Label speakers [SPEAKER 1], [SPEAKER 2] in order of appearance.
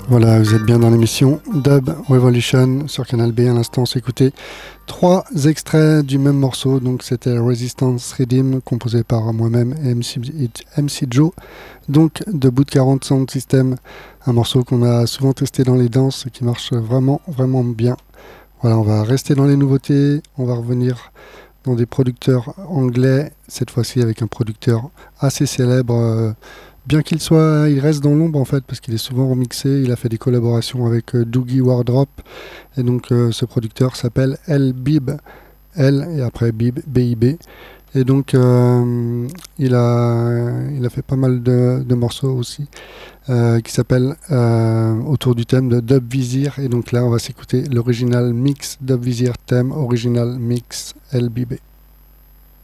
[SPEAKER 1] Voilà, vous êtes bien dans l'émission Dub Revolution sur Canal B. À l'instant, on s'est écouté 3 extraits du même morceau. Donc, c'était Resistance Redeem, composé par moi-même et MC Joe. Donc, de Bout de 40 Sound System, un morceau qu'on a souvent testé dans les danses et qui marche vraiment, vraiment bien. Voilà, on va rester dans les nouveautés. On va revenir dans des producteurs anglais, cette fois-ci avec un producteur assez célèbre. Bien il reste dans l'ombre en fait, parce qu'il est souvent remixé. Il a fait des collaborations avec Doogie Wardrop, et donc ce producteur s'appelle L Bib, L et après Bib, B-I-B. Et donc il a fait pas mal de morceaux aussi qui s'appellent autour du thème de Dub Vizir. Et donc là, on va s'écouter l'original mix Dub Vizir thème, original mix LBB.